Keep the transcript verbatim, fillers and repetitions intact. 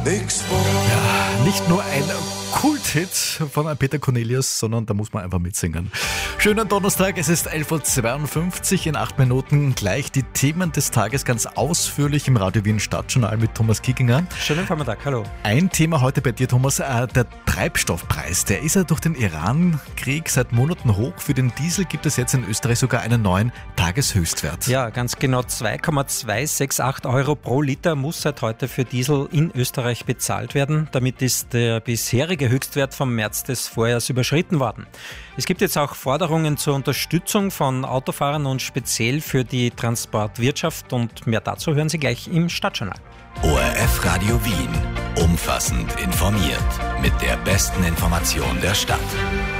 Ja, nicht nur ein Kulthit von Peter Cornelius, sondern da muss man einfach mitsingen. Schönen Donnerstag, es ist elf Uhr zweiundfünfzig, in acht Minuten gleich die Themen des Tages ganz ausführlich im Radio Wien Stadtjournal mit Thomas Kickinger. Schönen Vormittag, hallo. Ein Thema heute bei dir, Thomas, äh, der Treibstoffpreis. Der ist ja durch den Iran-Krieg seit Monaten hoch. Für den Diesel gibt es jetzt in Österreich sogar einen neuen Tageshöchstwert. Ja, ganz genau zwei Komma zweihundertachtundsechzig Euro pro Liter muss seit heute für Diesel in Österreich bezahlt werden. Damit ist der bisherige Höchstwert vom März des Vorjahres überschritten worden. Es gibt jetzt auch Forderungen zur Unterstützung von Autofahrern und speziell für die Transportwirtschaft, und mehr dazu hören Sie gleich im Stadtjournal. O R F Radio Wien. Umfassend informiert. Mit der besten Information der Stadt.